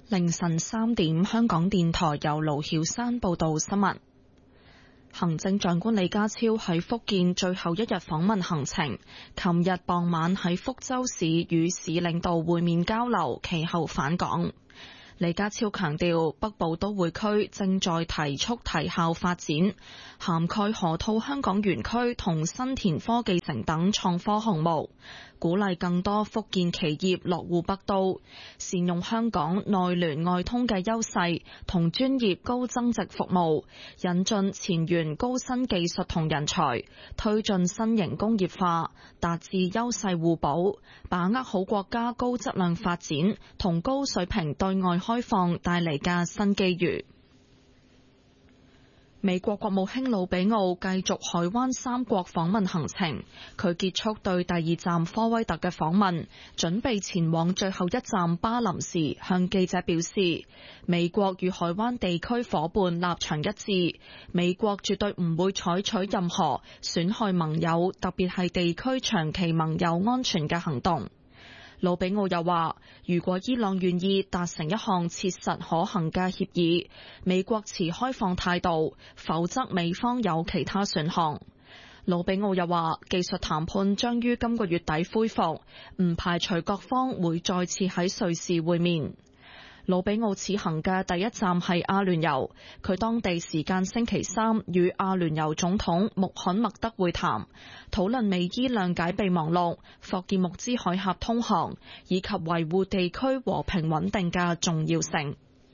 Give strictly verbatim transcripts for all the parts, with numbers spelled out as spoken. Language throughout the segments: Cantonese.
凌晨三點，香港電台由盧曉山報道新聞。行政長官李家超喺福建最後一日訪問行程，琴日傍晚喺福州市與市領導會面交流，其後返港。李家超強調，北部都會區正在提速提效發展，涵蓋河套香港園區同新田科技城等創科項目，鼓勵更多福建企業落戶北都，善用香港內聯外通嘅優勢同專業高增值服務，引進前沿高新技術同人才，推進新型工業化，達至優勢互補，把握好國家高質量發展同高水平對外開放帶嚟嘅新機遇。美國國務卿魯比奧繼續海灣三國訪問行程，佢結束對第二站科威特嘅訪問，準備前往最後一站巴林時，向記者表示，美國與海灣地區夥伴立場一致，美國絕對唔會採取任何損害盟友，特別係地區長期盟友安全嘅行動。魯比奧又話，如果伊朗願意達成一項切實可行嘅協議，美國持開放態度，否則美方有其他選項。魯比奧又話，技術談判將於今個月底恢復，唔排除各方會再次喺瑞士會面。魯比奧此行嘅第一站係阿聯酋，佢當地時間星期三與阿聯酋總統穆罕默德會談，討論美伊諒解備忘錄、霍爾木茲海峽通航以及維護地區和平穩定嘅重要性。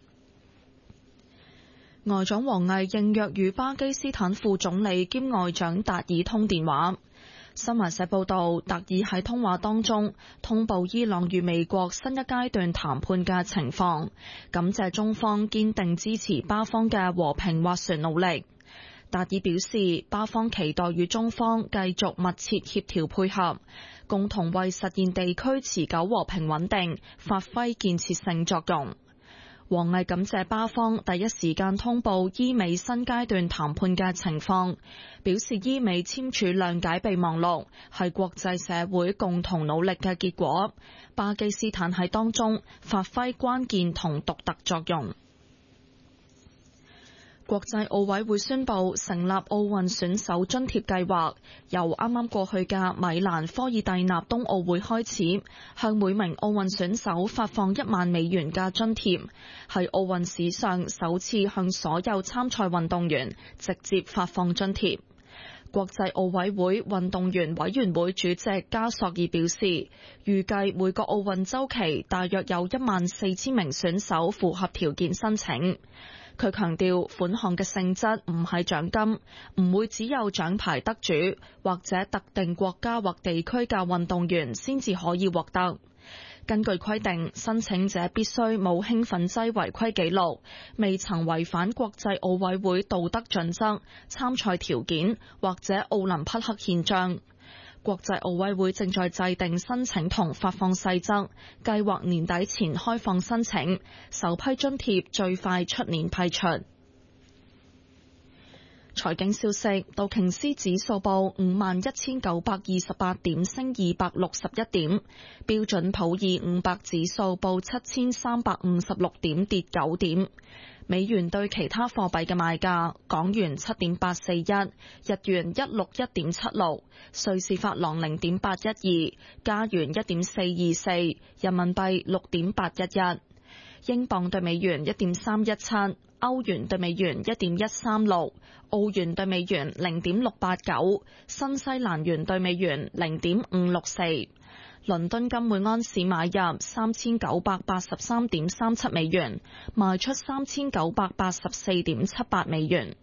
外長王毅應約與巴基斯坦副總理兼外長達爾通電話。新華社報道，達爾喺通話當中通報伊朗與美國新一階段談判嘅情況，感謝中方堅定支持巴方嘅和平斡旋努力。達爾表示，巴方期待與中方繼續密切協調配合，共同為實現地區持久和平穩定發揮建設性作用。王毅感謝巴方第一時間通報伊美新階段談判嘅情況，表示伊美簽署諒解備忘錄係國際社會共同努力嘅結果，巴基斯坦喺當中發揮關鍵同獨特作用。國際奧委會宣布成立奧運選手津貼計劃，由啱啱過去嘅米蘭科爾蒂納冬奧會開始，向每名奧運選手發放一萬美元嘅津貼，係奧運史上首次向所有參賽運動員直接發放津貼。國際奧委會運動員委員會主席加索爾表示，預計每個奧運週期大約有一萬四千名選手符合條件申請。佢強調，款項嘅性質唔係獎金，唔會只有獎牌得主或者特定國家或地區嘅運動員先至可以獲得。根據規定，申請者必須冇興奮劑違規記錄，未曾違反國際奧委會道德準則、參賽條件或者奧林匹克憲章。國際奧委會正在制定申請同發放細則，計劃年底前開放申請，首批津貼最快出年批出。財經消息，道瓊斯指數報五萬一千九百二十八點，升二百六十一點；標準普爾五百指數報七千三百五十六點，跌九點。美元對其他貨幣嘅賣價：港元七點八四一，日元一六一點七六，瑞士法郎零點八一二，加元一點四二四，人民幣六點八一一，英鎊對美元一點三一七，歐元對美元一點一三六，澳元對美元零點六八九，新西蘭元對美元零點五六四。倫敦金每安士買入三千九百八十三點三七美元，賣出三千九百八十四點七八美元。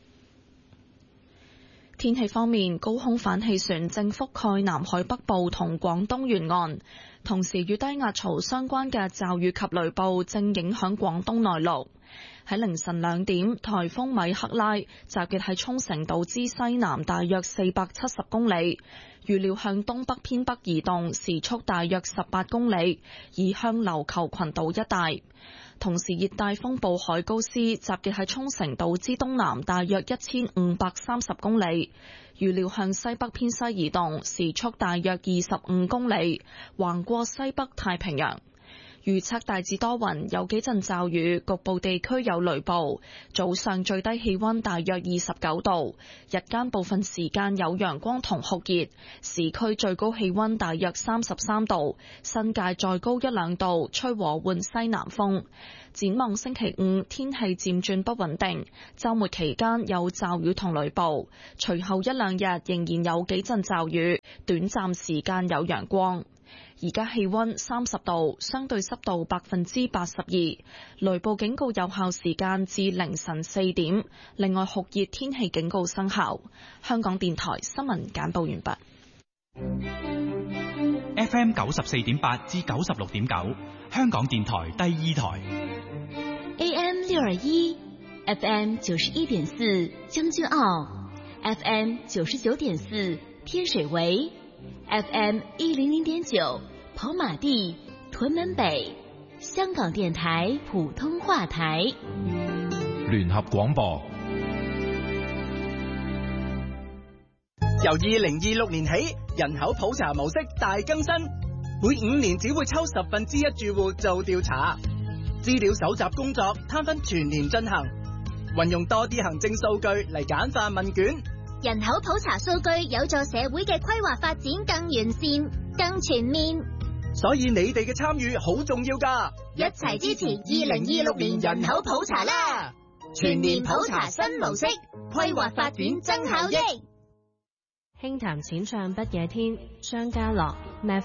天氣方面，高空反氣旋正覆蓋南海北部同廣東沿岸，同時與低壓槽相關嘅驟雨及雷暴正影響廣東內陸。喺凌晨兩點，颱風米克拉集結喺沖繩島之西南大約四百七十公里，預料向東北偏北移動，時速大約十八公里，移向琉球群島一帶。同時，熱帶風暴海高斯集結喺沖繩島之東南大約一千五百三十公里，預料向西北偏西移動，時速大約二十五公里，橫過西北太平洋。 預測大致多雲，有幾陣驟雨，局部地區有雷暴。早上最低氣溫大約二十九度，日間部分時間有陽光同酷熱，市區最高氣溫大約三十三度，新界再高一兩度，吹和緩西南風。展望星期五，天氣漸轉不穩定，週末期間有驟雨同雷暴，隨後一兩日仍然有幾陣驟雨，短暫時間有陽光。而家氣溫三十度，相對濕度百分之八十二，雷暴警告有效時間至凌晨四點。另外酷熱天氣警告生效。香港電台新聞簡報完畢。 F M 九十四點八至九十六點九，香港電台第二台。 A M 六二一，F M 九十一點四將軍澳 ，F M 九十九點四天水圍 ，F M 一零零點九跑馬地、屯門北，香港電台普通話台。 聯合廣播。 由二零二六年起，人口普查模式大更新，每五年只會抽十分之一住戶做調查。資料搜集工作攤分全年進行，運用多啲行政數據嚟簡化問卷。 人口普查數據有助社會嘅規劃發展更完善、更全面。 所以你哋嘅參與好重要㗎， 一齊支持二零二六年人口普查啦！全年普查新模式，規劃發展增效益。 輕談淺唱不夜天，張家樂。